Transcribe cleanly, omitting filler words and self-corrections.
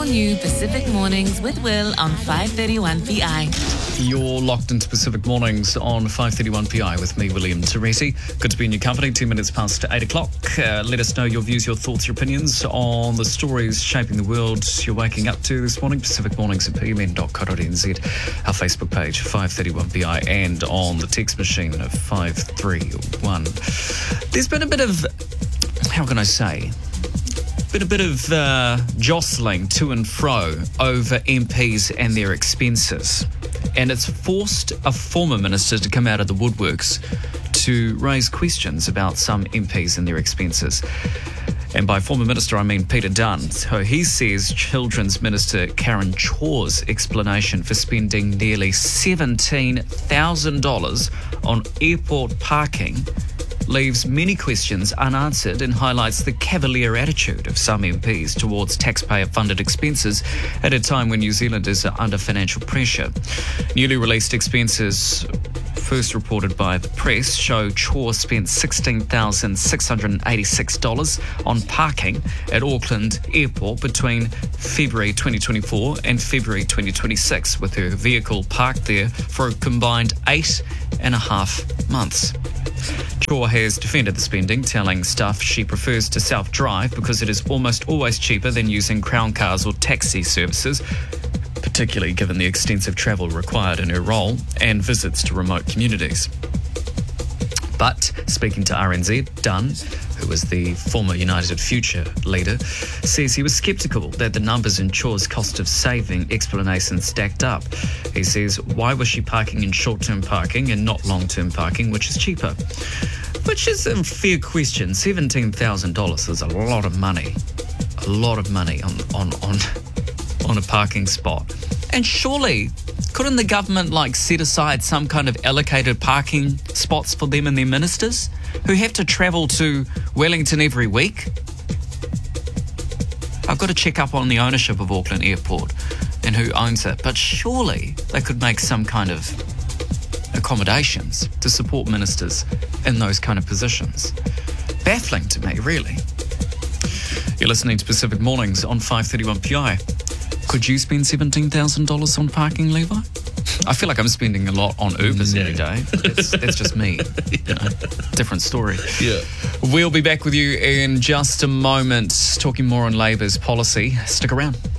all-new Pacific Mornings with Will on 531 PI. You're locked into Pacific Mornings on 531 PI with me, William Teresi. Good to be in your company, 2 minutes past 8 o'clock. Let us know your views, your thoughts, your opinions on the stories shaping the world you're waking up to this morning. Pacific Mornings at pmn.co.nz, our Facebook page, 531 PI, and on the text machine of 531. There's been a bit of, how can I say, a bit of jostling to and fro over MPs and their expenses. And it's forced a former minister to come out of the woodworks to raise questions about some MPs and their expenses. And by former minister, I mean Peter Dunn. So he says Children's Minister Karen Chaw's explanation for spending nearly $17,000 on airport parking leaves many questions unanswered and highlights the cavalier attitude of some MPs towards taxpayer-funded expenses at a time when New Zealand is under financial pressure. Newly released expenses, first reported by the press, show Chaw spent $16,686 on parking at Auckland Airport between February 2024 and February 2026, with her vehicle parked there for a combined 8.5 months. Chaw has defended the spending, telling staff she prefers to self-drive because it is almost always cheaper than using Crown cars or taxi services, particularly given the extensive travel required in her role and visits to remote communities. But speaking to RNZ, Dunn, who was the former United Future leader, says he was sceptical that the numbers in Chaw's cost of saving explanation stacked up. He says, why was she parking in short-term parking and not long-term parking, which is cheaper? Which is a fair question. $17,000 is a lot of money. A lot of money on a parking spot. And surely, couldn't the government set aside some kind of allocated parking spots for them and their ministers who have to travel to Wellington every week? I've got to check up on the ownership of Auckland Airport and who owns it, but surely they could make some kind of accommodations to support ministers in those kind of positions. Baffling to me, really. You're listening to Pacific Mornings on 531 PI. Could you spend $17,000 on parking, Levi? I feel like I'm spending a lot on Ubers every day. That's just me. You know, different story. Yeah. We'll be back with you in just a moment, talking more on Labour's policy. Stick around.